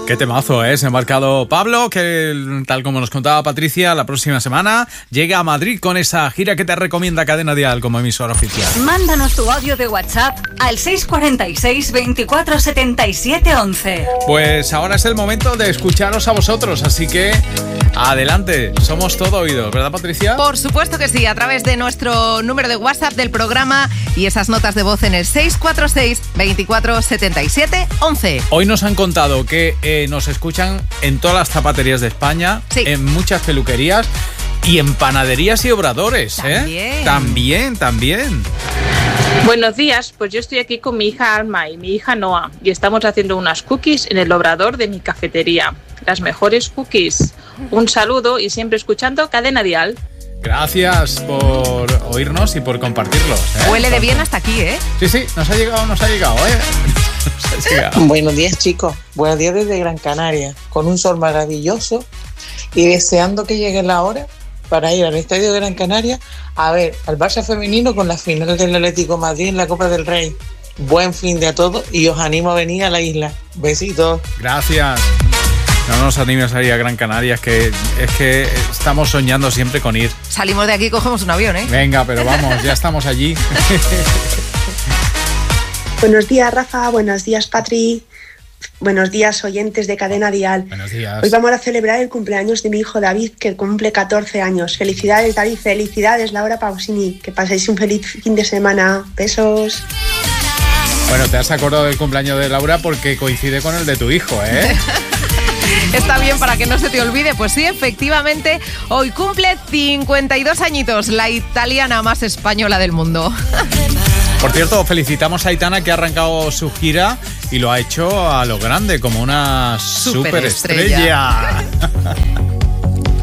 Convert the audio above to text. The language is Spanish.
Qué temazo, ¿eh? Se ha embarcado Pablo, que tal como nos contaba Patricia, la próxima semana llega a Madrid con esa gira que te recomienda Cadena Dial como emisora oficial. Mándanos tu audio de WhatsApp al 646 24 77 11. Pues ahora es el momento de escucharos a vosotros, así que adelante, somos todo oídos, ¿verdad, Patricia? Por supuesto que sí, a través de nuestro número de WhatsApp del programa y esas notas de voz en el 646 24 77 11. Hoy nos han contado que nos escuchan en todas las zapaterías de España, sí, en muchas peluquerías y en panaderías y obradores. También. Buenos días, pues yo estoy aquí con mi hija Alma y mi hija Noa y estamos haciendo unas cookies en el obrador de mi cafetería. Las mejores cookies. Un saludo y siempre escuchando Cadena Dial. Gracias por oírnos y por compartirlos. Huele de bien hasta aquí, ¿eh? Sí, nos ha llegado, Buenos días, chicos. Buenos días desde Gran Canaria, con un sol maravilloso y deseando que llegue la hora para ir al estadio de Gran Canaria a ver al Barça femenino con la final del Atlético de Madrid en la Copa del Rey. Buen fin de a todos y os animo a venir a la isla. Besitos. Gracias. No nos animes a ir a Gran Canaria, es que estamos soñando siempre con ir. Salimos de aquí y cogemos un avión, ¿eh? Venga, pero vamos, ya estamos allí. Buenos días, Rafa. Buenos días, Patri. Buenos días, oyentes de Cadena Dial. Buenos días. Hoy vamos a celebrar el cumpleaños de mi hijo David, que cumple 14 años. Felicidades, David. Felicidades, Laura Pausini. Que paséis un feliz fin de semana. Besos. Bueno, te has acordado del cumpleaños de Laura porque coincide con el de tu hijo, ¿eh? Está bien para que no se te olvide. Pues sí, efectivamente, hoy cumple 52 añitos, la italiana más española del mundo. Por cierto, felicitamos a Aitana, que ha arrancado su gira y lo ha hecho a lo grande, como una superestrella.